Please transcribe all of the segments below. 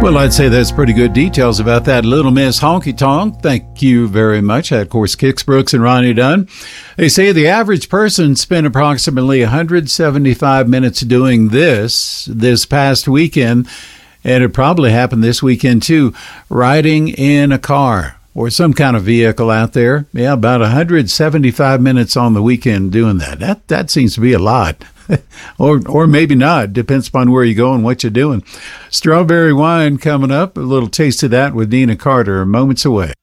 Well, I'd say that's pretty good details about that Little Miss Honky Tonk. Thank you very much. That, of course, Kix Brooks and Ronnie Dunn. They say the average person spent approximately 175 minutes doing this past weekend, and it probably happened this weekend too, riding in a car or some kind of vehicle out there. Yeah, about 175 minutes on the weekend doing that. That seems to be a lot. or maybe not. Depends upon where you go and what you're doing. Strawberry Wine coming up. A little taste of that with Nina Carter moments away.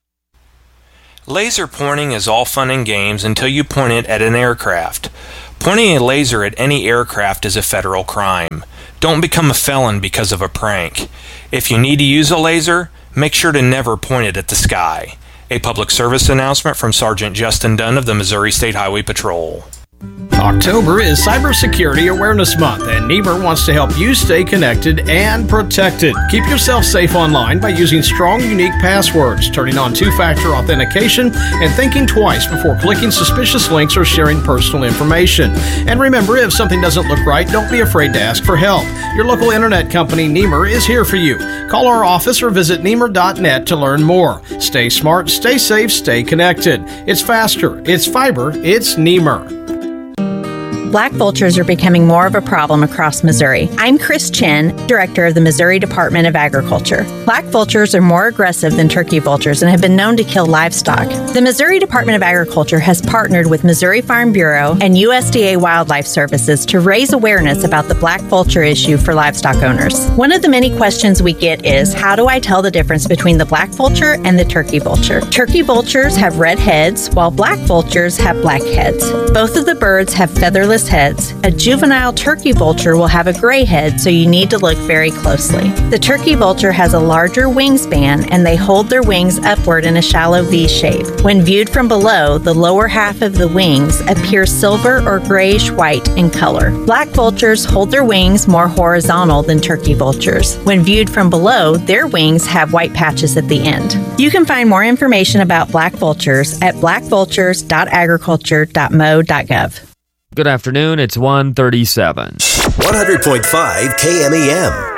Laser pointing is all fun and games until you point it at an aircraft. Pointing a laser at any aircraft is a federal crime. Don't become a felon because of a prank. If you need to use a laser, make sure to never point it at the sky. A public service announcement from Sergeant Justin Dunn of the Missouri State Highway Patrol. October is Cybersecurity Awareness Month, and Nehmer wants to help you stay connected and protected. Keep yourself safe online by using strong, unique passwords, turning on two-factor authentication, and thinking twice before clicking suspicious links or sharing personal information. And remember, if something doesn't look right, don't be afraid to ask for help. Your local internet company, Nehmer, is here for you. Call our office or visit Nehmer.net to learn more. Stay smart, stay safe, stay connected. It's faster, it's fiber, it's Nehmer. Black vultures are becoming more of a problem across Missouri. I'm Chris Chen, Director of the Missouri Department of Agriculture. Black vultures are more aggressive than turkey vultures and have been known to kill livestock. The Missouri Department of Agriculture has partnered with Missouri Farm Bureau and USDA Wildlife Services to raise awareness about the black vulture issue for livestock owners. One of the many questions we get is, how do I tell the difference between the black vulture and the turkey vulture? Turkey vultures have red heads, while black vultures have black heads. Both of the birds have featherless heads. A juvenile turkey vulture will have a gray head, so you need to look very closely. The turkey vulture has a larger wingspan, and they hold their wings upward in a shallow V shape. When viewed from below, the lower half of the wings appear silver or grayish-white in color. Black vultures hold their wings more horizontal than turkey vultures. When viewed from below, their wings have white patches at the end. You can find more information about black vultures at blackvultures.agriculture.mo.gov. Good afternoon, it's 1:37. 100.5 KMEM.